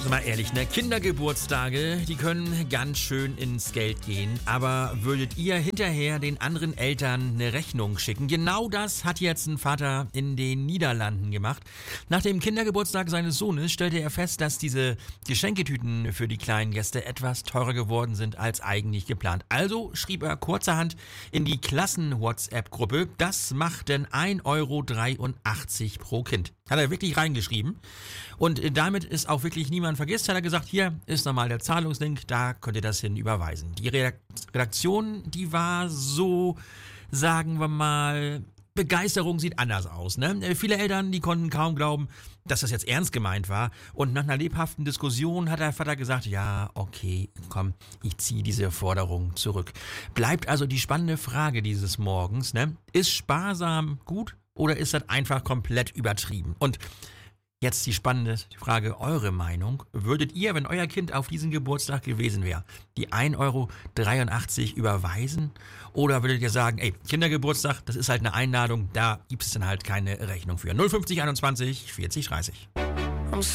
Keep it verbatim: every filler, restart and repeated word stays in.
Sag mal ehrlich, ne? Kindergeburtstage, die können ganz schön ins Geld gehen. Aber würdet ihr hinterher den anderen Eltern eine Rechnung schicken? Genau das hat jetzt ein Vater in den Niederlanden gemacht. Nach dem Kindergeburtstag seines Sohnes stellte er fest, dass diese Geschenketüten für die kleinen Gäste etwas teurer geworden sind als eigentlich geplant. Also schrieb er kurzerhand in die Klassen-WhatsApp-Gruppe, das macht denn ein Euro dreiundachtzig pro Kind. Hat er wirklich reingeschrieben. Und damit ist auch wirklich niemand vergisst, hat er gesagt, hier ist nochmal der Zahlungslink, da könnt ihr das hin überweisen. Die Redaktion, die war so, sagen wir mal, Begeisterung sieht anders aus, ne? Viele Eltern, die konnten kaum glauben, dass das jetzt ernst gemeint war. Und nach einer lebhaften Diskussion hat der Vater gesagt, ja, okay, komm, ich ziehe diese Forderung zurück. Bleibt also die spannende Frage dieses Morgens, ne? Ist sparsam gut oder ist das einfach komplett übertrieben? Und jetzt die spannende Frage, eure Meinung. Würdet ihr, wenn euer Kind auf diesem Geburtstag gewesen wäre, die ein Euro dreiundachtzig überweisen? Oder würdet ihr sagen, ey, Kindergeburtstag, das ist halt eine Einladung, da gibt es dann halt keine Rechnung für. null fünfzig einundzwanzig vierzig dreißig.